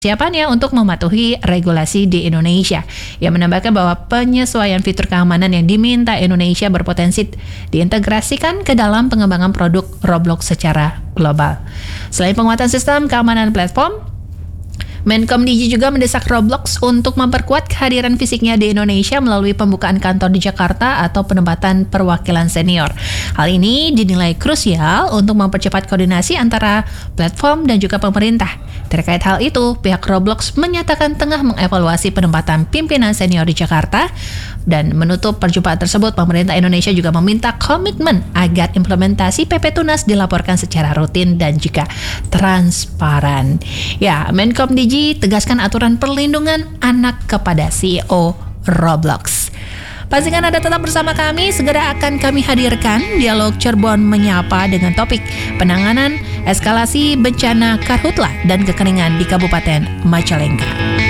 Siapannya untuk mematuhi regulasi di Indonesia. Ia menambahkan bahwa penyesuaian fitur keamanan yang diminta Indonesia berpotensi diintegrasikan ke dalam pengembangan produk Roblox secara global. Selain penguatan sistem keamanan platform, Menkom Digi juga mendesak Roblox untuk memperkuat kehadiran fisiknya di Indonesia melalui pembukaan kantor di Jakarta atau penempatan perwakilan senior. Hal ini dinilai krusial untuk mempercepat koordinasi antara platform dan juga pemerintah. Terkait hal itu, pihak Roblox menyatakan tengah mengevaluasi penempatan pimpinan senior di Jakarta dan menutup perjumpaan tersebut, pemerintah Indonesia juga meminta komitmen agar implementasi PP Tunas dilaporkan secara rutin dan juga transparan. Ya, Menkom Digi tegaskan aturan perlindungan anak kepada CEO Roblox. Pastikan Anda tetap bersama kami, segera akan kami hadirkan Dialog Cirebon Menyapa dengan topik penanganan eskalasi bencana karhutla dan kekeringan di Kabupaten Majalengka.